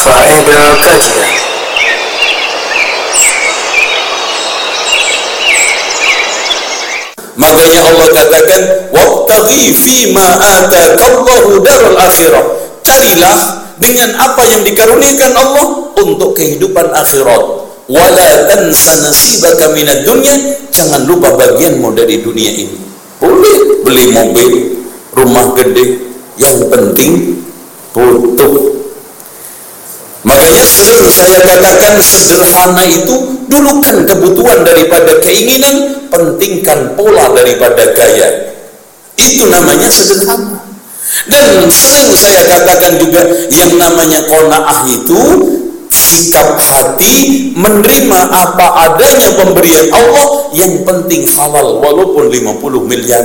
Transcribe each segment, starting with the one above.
Faedah kajian. Makanya Allah katakan wabtaghi fima atakallahu darul akhirah. Carilah dengan apa yang dikaruniakan Allah untuk kehidupan akhirat. Wala tansa nasibaka minad dunya, jangan lupa bagianmu dari dunia ini. Boleh beli mobil, rumah gede, yang penting butuh. Makanya sering saya katakan sederhana itu dulukan kebutuhan daripada keinginan, pentingkan pola daripada gaya. Itu namanya sederhana. Dan sering saya katakan juga yang namanya qanaah itu sikap hati menerima apa adanya pemberian Allah, yang penting halal walaupun 50 miliar.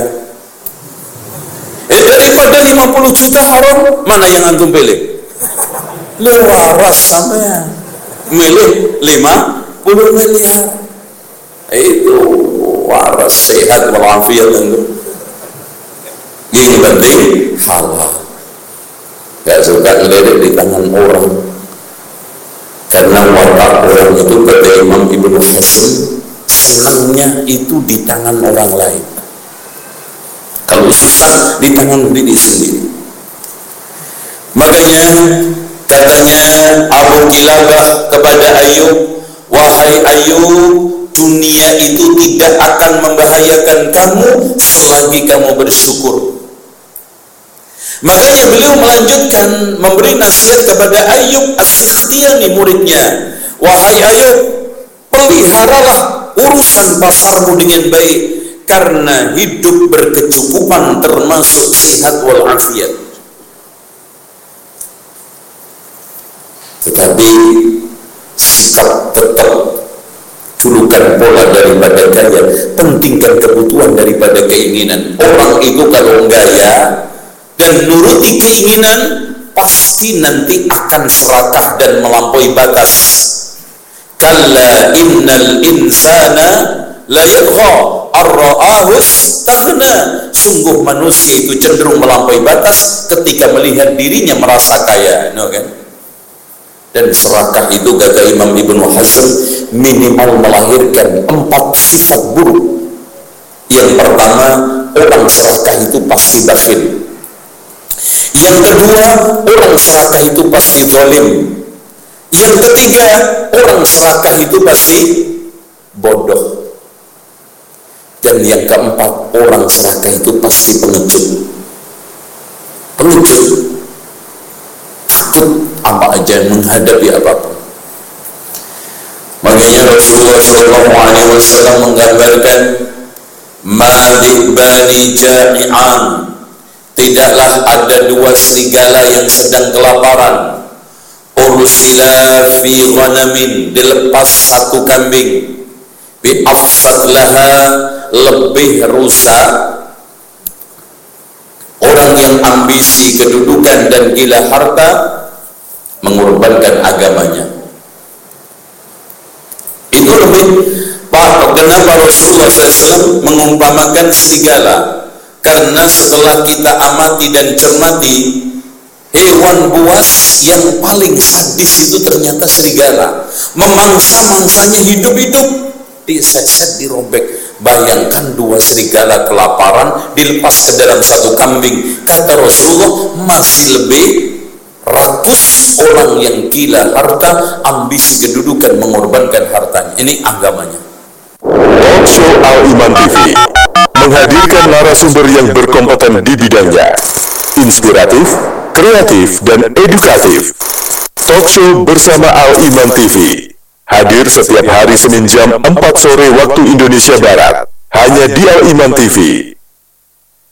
Daripada 50 juta haram, mana yang antum pilih? Lu waras sampean milih 50 miliar. Itu waras, sehat walafiat itu. Yang penting halal. Gak suka ngelirik di tangan orang, karena watak orang itu kata Imam Ibnu Hazm senangnya itu di tangan orang lain. Kalau susah di tangan diri sendiri. Makanya katanya Abu Kilabah kepada Ayub, wahai Ayub, dunia itu tidak akan membahayakan kamu selagi kamu bersyukur. Makanya beliau melanjutkan memberi nasihat kepada Ayub As-Sikhtiyani, muridnya, wahai Ayub, peliharalah urusan pasarmu dengan baik, karena hidup berkecukupan termasuk sehat walafiat. Tetapi sikap tetap dulukan pola daripada gaya, pentingkan kebutuhan daripada keinginan. Orang itu kalau gaya dan nuruti keinginan, pasti nanti akan serakah dan melampaui batas. Kalla innal insana la yagha ar-ra'ahu istaghna. Sungguh manusia itu cenderung melampaui batas ketika melihat dirinya merasa kaya, kan? Dan serakah itu kata Imam Ibnu Hazm minimal melahirkan 4 sifat buruk. Yang pertama, orang serakah itu pasti bakhil. Yang kedua, orang serakah itu pasti zalim. Yang ketiga, orang serakah itu pasti bodoh. Dan yang keempat, orang serakah itu pasti pengecut. Pengecut, takut apa aja, menghadapi apapun. Makanya Rasulullah SAW menggambarkan madhibani ja'i'an, tidaklah ada 2 serigala yang sedang kelaparan. Ursila fi ghanamin, dilepas 1 kambing. Bi afsad laha, lebih rusak. Orang yang ambisi kedudukan dan gila harta mengorbankan agamanya. Itu lebih kenapa Rasulullah SAW mengumpamakan serigala? Karena setelah kita amati dan cermati, hewan buas yang paling sadis itu ternyata serigala. Memangsa-mangsanya hidup-hidup, diset-set, dirobek. Bayangkan 2 serigala kelaparan dilepas ke dalam 1 kambing. Kata Rasulullah, masih lebih rakus orang yang gila harta, ambisi kedudukan, mengorbankan hartanya. Ini agamanya. Talkshow Al-Iman TV menghadirkan narasumber yang berkompeten di bidangnya, inspiratif, kreatif, dan edukatif. Talkshow bersama Al-Iman TV hadir setiap hari Senin jam 4 sore waktu Indonesia Barat, hanya di Al-Iman TV.